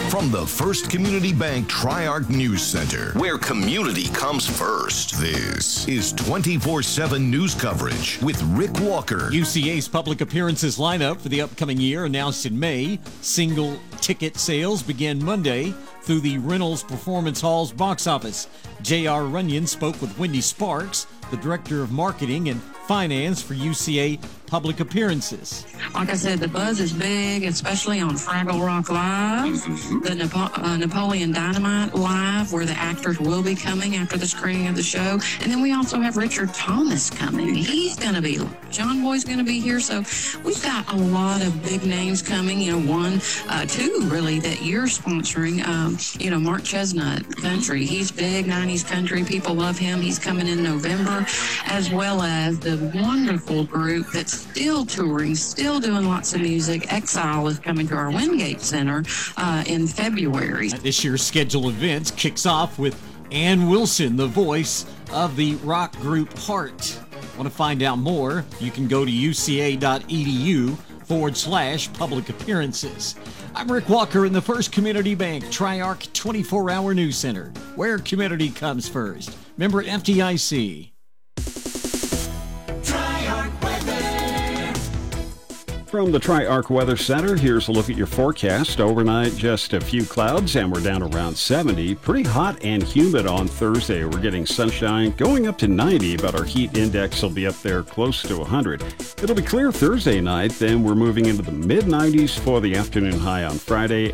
From the First Community Bank Tri-Arc News Center, where community comes first, this is 24/7 news coverage with Rick Walker. UCA's public appearances lineup for the upcoming year announced in May. Single ticket sales begin Monday through the Reynolds Performance Hall's box office. J.R. Runyon spoke with Wendy Sparks, the Director of Marketing and Finance for UCA Public Appearances. Like I said, the buzz is big, especially on Fraggle Rock Live, the Napoleon Dynamite Live, where the actors will be coming after the screening of the show. And then we also have Richard Thomas coming. He's going to be, John Boy's going to be here. So we've got a lot of big names coming, two really that you're sponsoring. Mark Chestnut Country. He's big, 90s country. People love him. He's coming in November, as well as the wonderful group that's still touring, still doing lots of music. Exile is coming to our Wingate Center in February. This year's scheduled events kicks off with Ann Wilson, the voice of the rock group Heart. Want to find out more? You can go to uca.edu/public appearances. I'm Rick Walker in the First Community Bank Tri-Arc 24-hour news center, where community comes first. Member FDIC. From the Tri-Arc Weather Center, here's a look at your forecast. Overnight, just a few clouds, and we're down around 70. Pretty hot and humid on Thursday. We're getting sunshine going up to 90, but our heat index will be up there close to 100. It'll be clear Thursday night, then we're moving into the mid-90s for the afternoon high on Friday.